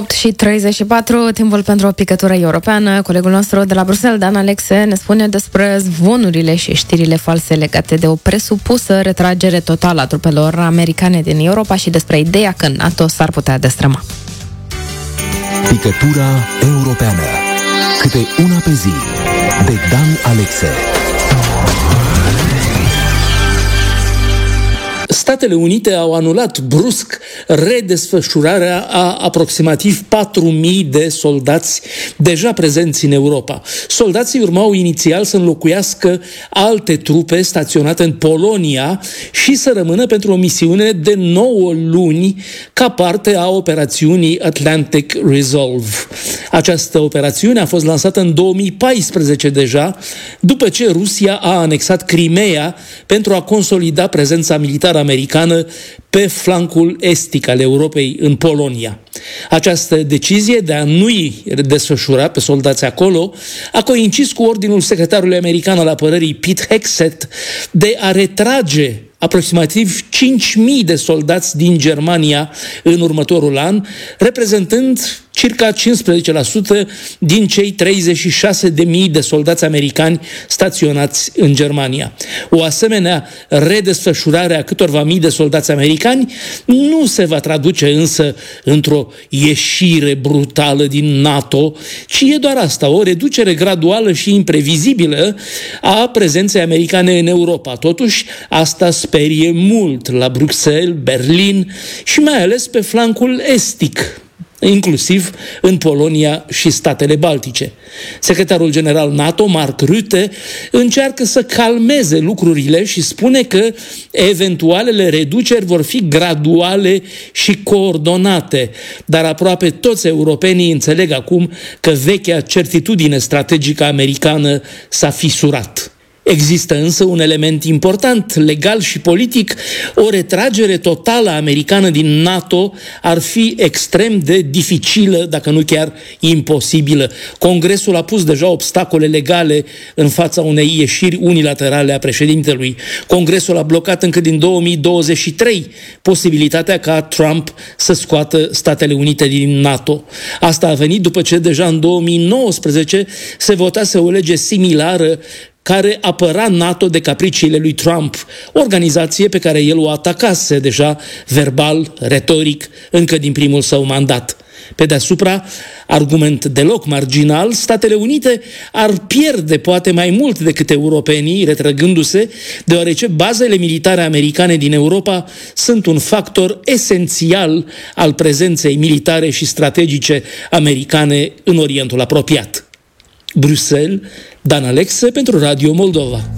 8:34, timpul pentru o picătură europeană. Colegul nostru de la Bruxelles, Dan Alexe, ne spune despre zvonurile și știrile false legate de o presupusă retragere totală a trupelor americane din Europa și despre ideea că NATO s-ar putea destrăma. Picătura europeană. Câte una pe zi. De Dan Alexe. Statele Unite au anulat brusc redesfășurarea a aproximativ 4.000 de soldați deja prezenți în Europa. Soldații urmau inițial să înlocuiască alte trupe staționate în Polonia și să rămână pentru o misiune de 9 luni ca parte a operațiunii Atlantic Resolve. Această operațiune a fost lansată în 2014 deja, după ce Rusia a anexat Crimea pentru a consolida prezența militară americană pe flancul estic al Europei, în Polonia. Această decizie de a nu-i desfășura pe soldați acolo a coincis cu ordinul secretarului american al apărării Pete Hegseth de a retrage aproximativ 5.000 de soldați din Germania în următorul an, reprezentând circa 15% din cei 36.000 de soldați americani staționați în Germania. O asemenea redesfășurare a câtorva mii de soldați americani nu se va traduce însă într-o ieșire brutală din NATO, ci e doar asta, o reducere graduală și imprevizibilă a prezenței americane în Europa. Totuși, asta sperie mult la Bruxelles, Berlin și mai ales pe flancul estic, inclusiv în Polonia și statele Baltice. Secretarul general NATO, Mark Rutte, încearcă să calmeze lucrurile și spune că eventualele reduceri vor fi graduale și coordonate, dar aproape toți europenii înțeleg acum că vechea certitudine strategică americană s-a fisurat. Există însă un element important, legal și politic. O retragere totală americană din NATO ar fi extrem de dificilă, dacă nu chiar imposibilă. Congresul a pus deja obstacole legale în fața unei ieșiri unilaterale a președintelui. Congresul a blocat încă din 2023 posibilitatea ca Trump să scoată Statele Unite din NATO. Asta a venit după ce deja în 2019 se votase o lege similară care apăra NATO de capriciile lui Trump, organizație pe care el o atacase deja verbal, retoric, încă din primul său mandat. Pe deasupra, argument deloc marginal, Statele Unite ar pierde poate mai mult decât europenii, retrăgându-se, deoarece bazele militare americane din Europa sunt un factor esențial al prezenței militare și strategice americane în Orientul apropiat. Bruxelles, Dan Alexe pentru Radio Moldova.